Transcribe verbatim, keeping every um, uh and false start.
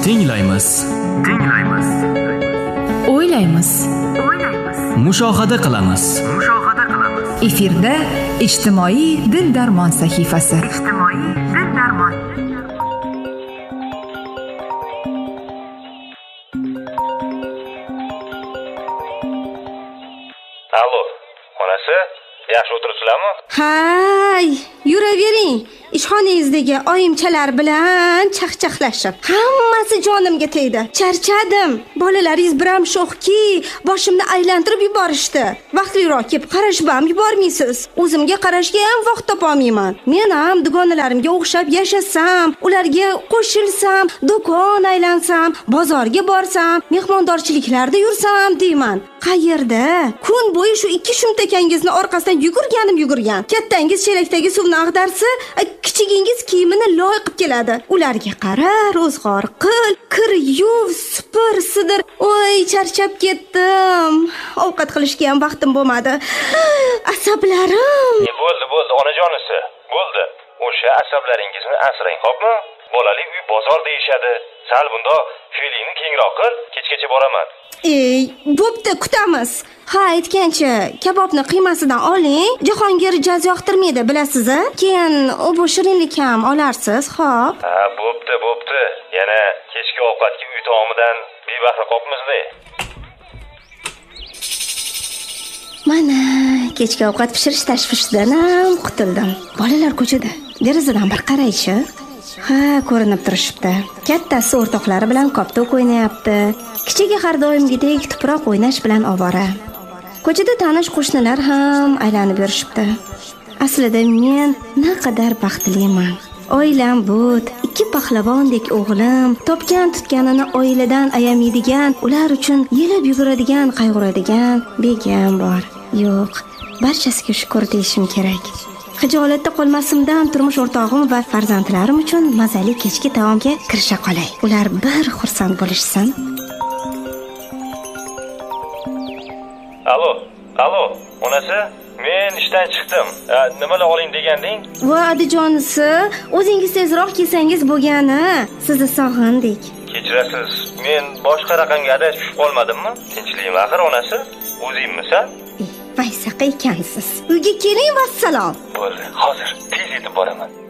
Tinglaymiz. Tinglaymiz. O'ylaymiz. O'ylaymiz. Mushohada qilamiz. Mushohada qilamiz. Efirda ijtimoiy dil-darmon sahifasi. Ijtimoiy dil-darmon. Allo, onasi, yaxshi o'tiribsizlarmi? Hay, yuravering. Ishxonangizdagi oyimchalar bilan chaqchaqlashib, hammasi jonimga tegdi. Charchadim. Bolalaringiz biram sho'xki, boshimni aylantirib yuborishdi. Vaqtliroq kelib qarashib ham yubormaysiz. O'zimga qarashga ham vaqt topolmayman. Men ham dugonalarimga o'xshab yashasam, ularga qo'shilsam, do'kon aylansam, bozorga borsam, mehmondorchiliklarda yursam deyman. Qayerda? Kun bo'yi shu ikki shumtakangizni orqasidan yugurganim yugurgan. Kattangiz chelakdagi suvni ag'darsa, kichigingiz kiyimini loy qilib keladi. Ularga qara, ro'zg'or qil, kir yuv, supur, sidir. Voy, charchab ketdim. Ovqat qilishga ham vaqtim bo'lmadi. Asablarim. E bo'ldi, bo'ldi, onajonisi. Bo'ldi. O'sha asablaringizni asrang, xo'pmi? Bolali uy bozor deyishadi. Sal bunda fe'lingni kengroq qil, kechgacha boraman. Ey, bo'pti, kutamiz. Ha, aytgancha, kabobni qiymasidan oling. Jahongir jaz yoqtirmaydi, bilasiz-a? Keyin u bu shirinlik ham olarsiz, xo'p? Ha, bo'pti, bo'pti. Yana kechki ovqatga uy taomidan bebahra qopmizda. Mana, kechki ovqat pishirish tashvishidan ham qutuldim. Bolalar ko'chada. Derazadan bir qaraychi. Ha, ko'rinib turishibdi. Kattasi o'rtoqlari bilan koptok o'ynayapti. Kichigi har doimgidek tuproq o'ynash bilan ovora. Ko'chada tanish qo'shnilar ham aylanib yurishibdi. Aslida men naqadar baxtliman. Oilam bud, ikki pahlavondek o'g'lim, topgan tutganini oiladan ayamaydigan, ular uchun yelib yuguradigan, qayg'uradigan begim bor. Yo'q, barchasiga shukr deyishim kerak. Xijolatda qolmasimdan turmush o'rtog'im va farzandlarim uchun mazali kechki taomga kirisha qolay. Ular bir xursand bo'lishsin. Allo, allo, onasi, men ishdan chiqdim. Nimalar oling deganding? Voy adijonisi, o'zingiz tezroq kelsangiz bo'lgani. Sizni sog'indik. Kechirasiz, men boshqa raqamga adashib qolmadimmi? Tinchlikmi axir onasi? O'zingmisan? Vaysaqa ekansiz. Uyga keling, vassalom. Bo'ldi, hozir tez yetib boraman.